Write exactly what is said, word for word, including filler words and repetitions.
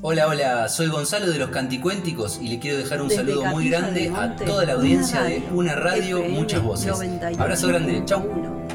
Hola, hola, soy Gonzalo de los Canticuénticos y le quiero dejar un Desde saludo muy Capilla grande del a Monte, toda la audiencia una de radio, Una Radio, F M muchas voces. noventa y ocho Abrazo grande, chau. punto uno.